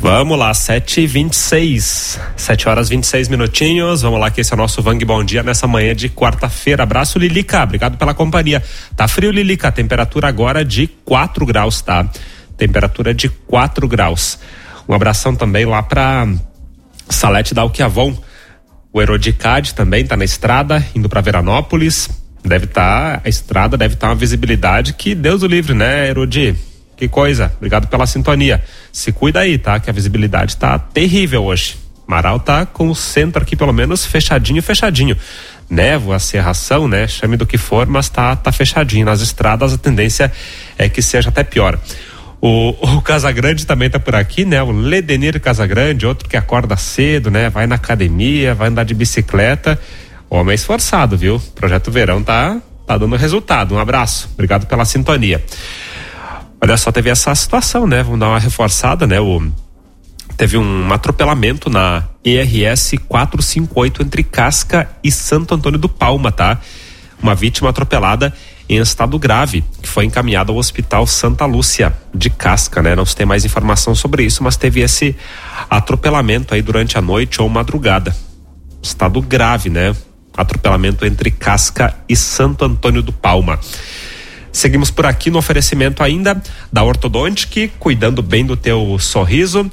Vamos lá, 7h26, 7 horas 26 minutinhos. Vamos lá, que esse é o nosso Vang Bom Dia nessa manhã de quarta-feira. Abraço, Lilica, obrigado pela companhia. Tá frio, Lilica, temperatura agora de 4 graus, tá? Temperatura de 4 graus. Um abração também lá pra Salete da Alquiavon. O Erodicad também tá na estrada, indo pra Veranópolis. A estrada deve estar uma visibilidade que Deus o livre, né, Erodi? Que coisa, obrigado pela sintonia. Se cuida aí, tá? Que a visibilidade tá terrível hoje. Marau tá com o centro aqui pelo menos fechadinho. Névoa, cerração, né? Chame do que for, mas tá fechadinho. Nas estradas a tendência é que seja até pior. O Casagrande também tá por aqui, né? O Ledenir Casagrande, outro que acorda cedo, né? Vai na academia, vai andar de bicicleta. Homem esforçado, viu? Projeto Verão tá dando resultado. Um abraço, obrigado pela sintonia. Olha só, teve essa situação, né? Vamos dar uma reforçada, né? Teve um atropelamento na ERS 458 entre Casca e Santo Antônio do Palma, tá? Uma vítima atropelada em estado grave, que foi encaminhada ao Hospital Santa Lúcia de Casca, né? Não se tem mais informação sobre isso, mas teve esse atropelamento aí durante a noite ou madrugada. Estado grave, né? Atropelamento entre Casca e Santo Antônio do Palma. Seguimos por aqui no oferecimento ainda da Ortodontic, cuidando bem do teu sorriso.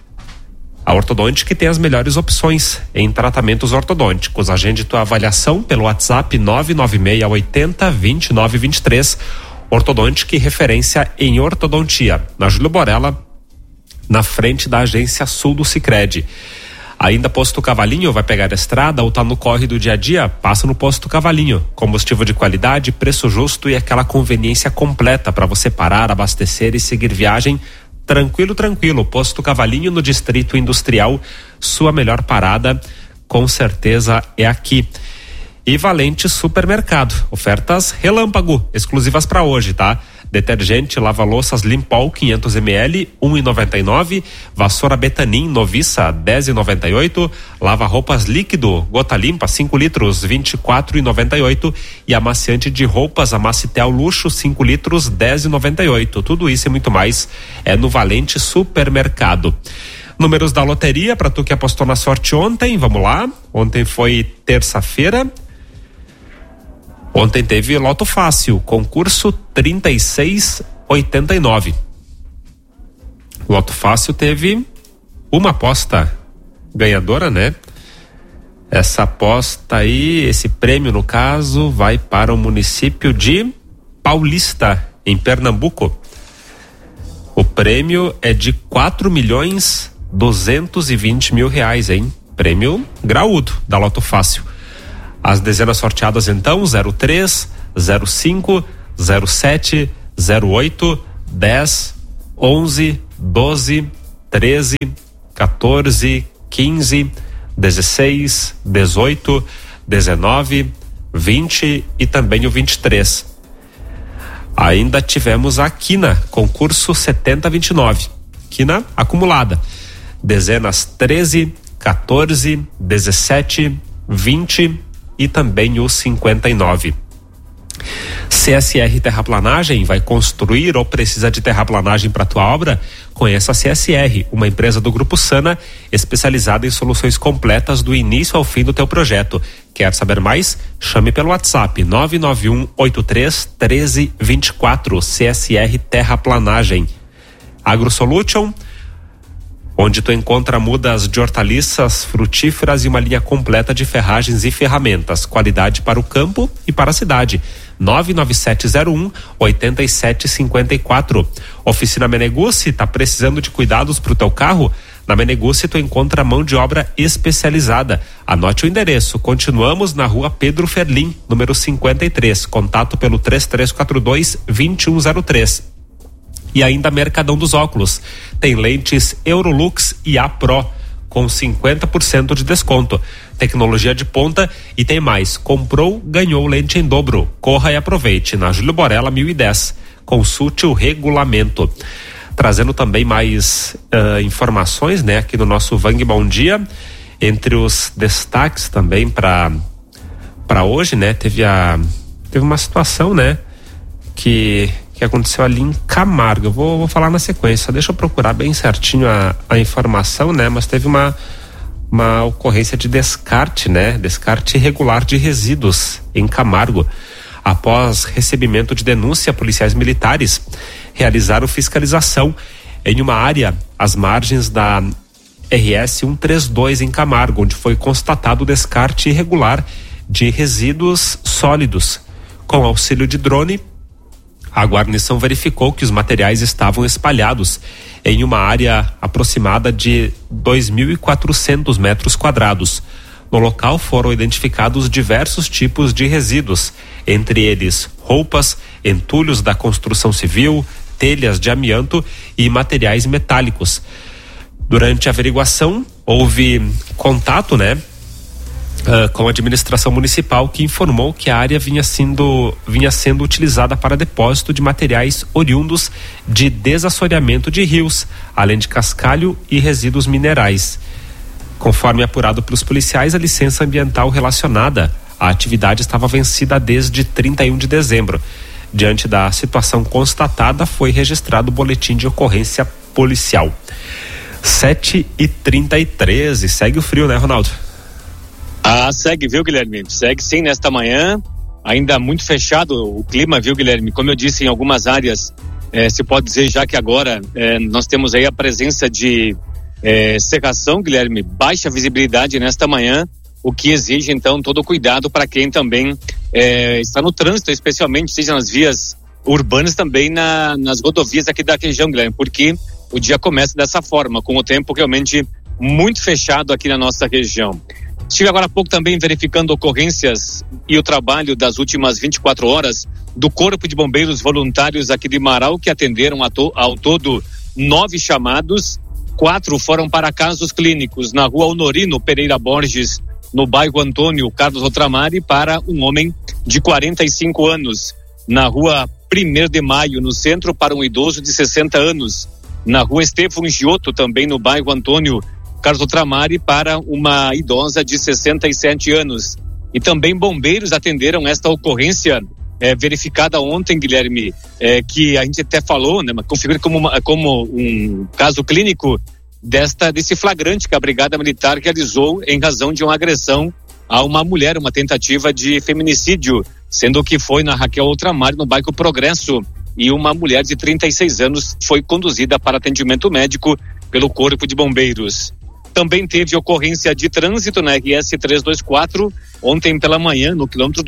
A Ortodontic tem as melhores opções em tratamentos ortodônticos. Agende tua avaliação pelo WhatsApp 996 80 29 23. Ortodontic, referência em ortodontia. Na Júlio Borella, na frente da agência Sul do Sicredi. Ainda Posto Cavalinho, vai pegar a estrada ou tá no corre do dia a dia? Passa no Posto Cavalinho. Combustível de qualidade, preço justo e aquela conveniência completa para você parar, abastecer e seguir viagem tranquilo. Posto Cavalinho no Distrito Industrial, sua melhor parada, com certeza é aqui. E Valente Supermercado, ofertas relâmpago, exclusivas para hoje, tá? Detergente lava-louças Limpol 500 ml 1,99. Vassoura Betanin noviça 10,98. Lava-roupas líquido Gota Limpa 5 litros 24,98. E amaciante de roupas Amacitel Luxo 5 litros 10,98. Tudo isso e muito mais é no Valente Supermercado. Números da loteria para tu que apostou na sorte ontem. Vamos lá. Ontem foi terça-feira. Ontem teve Loto Fácil, concurso 3689. Loto Fácil teve uma aposta ganhadora, né? Essa aposta aí, esse prêmio no caso, vai para o município de Paulista, em Pernambuco. O prêmio é de 4.220.000 reais, hein? Prêmio graúdo da Loto Fácil. As dezenas sorteadas então, 03, 05, 07, 08, 10, 11, 12, 13, 14, 15, 16, 18, 19, 20 e também o 23. Ainda tivemos a quina, concurso 7029. Quina acumulada. Dezenas 13, 14, 17, 20 e também o 59. CSR Terraplanagem, vai construir ou precisa de terraplanagem para tua obra? Conheça a CSR, uma empresa do Grupo Sana, especializada em soluções completas do início ao fim do teu projeto. Quer saber mais? Chame pelo WhatsApp 991 83 13 24. CSR Terraplanagem. AgroSolution, onde tu encontra mudas de hortaliças, frutíferas e uma linha completa de ferragens e ferramentas. Qualidade para o campo e para a cidade. 99701-8754. Oficina Meneguci, tá precisando de cuidados pro teu carro? Na Meneguci tu encontra mão de obra especializada. Anote o endereço. Continuamos na rua Pedro Ferlim, número 53. Contato pelo 3342-2103. E ainda Mercadão dos Óculos. Tem lentes Eurolux e A Pro com 50% de desconto. Tecnologia de ponta e tem mais. Comprou, ganhou lente em dobro. Corra e aproveite. Na Júlio Borella 1010. Consulte o regulamento. Trazendo também mais informações, né, aqui no nosso Vang Bom Dia. Entre os destaques também para hoje, né, teve uma situação, né, que que aconteceu ali em Camargo. Eu vou falar na sequência, deixa eu procurar bem certinho a informação, né? Mas teve uma ocorrência de descarte, né? Descarte irregular de resíduos em Camargo. Após recebimento de denúncia, policiais militares realizaram fiscalização em uma área às margens da RS 132 em Camargo, onde foi constatado o descarte irregular de resíduos sólidos. Com auxílio de drone, a guarnição verificou que os materiais estavam espalhados em uma área aproximada de 2.400 metros quadrados. No local foram identificados diversos tipos de resíduos, entre eles roupas, entulhos da construção civil, telhas de amianto e materiais metálicos. Durante a averiguação, houve contato, com a administração municipal, que informou que a área vinha sendo utilizada para depósito de materiais oriundos de desassoreamento de rios, além de cascalho e resíduos minerais. Conforme apurado pelos policiais, a licença ambiental relacionada à atividade estava vencida desde 31 de dezembro. Diante da situação constatada, foi registrado o boletim de ocorrência policial. 7h33, e segue o frio, né, Ronaldo? Segue, viu, Guilherme? Segue sim nesta manhã, ainda muito fechado o clima, viu, Guilherme? Como eu disse, em algumas áreas, se pode dizer já que agora nós temos aí a presença de cerração, Guilherme, baixa visibilidade nesta manhã, o que exige então todo o cuidado para quem também está no trânsito, especialmente seja nas vias urbanas, também nas rodovias aqui da região, Guilherme, porque o dia começa dessa forma, com o tempo realmente muito fechado aqui na nossa região. Estive agora há pouco também verificando ocorrências e o trabalho das últimas 24 horas do Corpo de Bombeiros Voluntários aqui de Marau, que atenderam ao todo 9 chamados, 4 foram para casos clínicos na rua Honorino Pereira Borges, no bairro Antônio Carlos Outramari, para um homem de 45 anos, na rua 1º de Maio, no centro, para um idoso de 60 anos, na rua Estevão Giotto, também no bairro Antônio Carlos Outramari, para uma idosa de 67 anos. E também bombeiros atenderam esta ocorrência verificada ontem, Guilherme, que a gente até falou, né, configura como um caso clínico desse flagrante que a Brigada Militar realizou em razão de uma agressão a uma mulher, uma tentativa de feminicídio, sendo que foi na Raquel Outramari, no bairro Progresso, e uma mulher de 36 anos foi conduzida para atendimento médico pelo Corpo de Bombeiros. Também teve ocorrência de trânsito na RS 324, ontem pela manhã, no quilômetro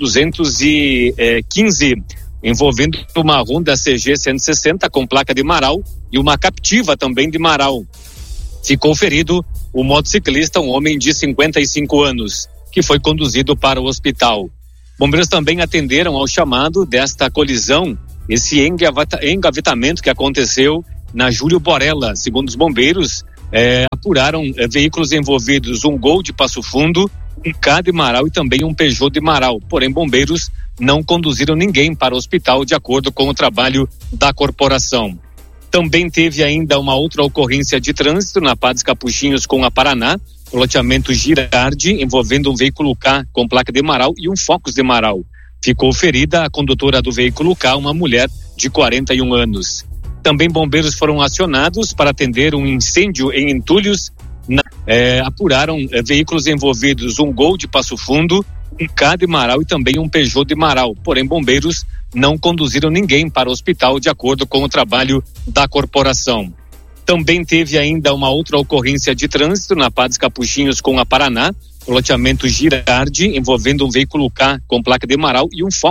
215, envolvendo uma Honda CG 160 com placa de Marau e uma Captiva também de Marau. Ficou ferido o motociclista, um homem de 55 anos, que foi conduzido para o hospital. Bombeiros também atenderam ao chamado desta colisão, esse engavetamento que aconteceu na Júlio Borella. Segundo os bombeiros, apuraram veículos envolvidos, um Gol de Passo Fundo, um K de Marau e também um Peugeot de Marau. Porém, bombeiros não conduziram ninguém para o hospital, de acordo com o trabalho da corporação. Também teve ainda uma outra ocorrência de trânsito na Padres Capuchinhos com a Paraná, o loteamento Girardi, envolvendo um veículo K com placa de Marau e um Focus de Marau. Ficou ferida a condutora do veículo K, uma mulher de 41 anos. Também bombeiros foram acionados para atender um incêndio em entulhos. Apuraram veículos envolvidos, um Gol de Passo Fundo, um K de Marau e também um Peugeot de Marau. Porém, bombeiros não conduziram ninguém para o hospital, de acordo com o trabalho da corporação. Também teve ainda uma outra ocorrência de trânsito na Padres Capuchinhos com a Paraná, o loteamento Girardi, envolvendo um veículo K com placa de Marau e um Focus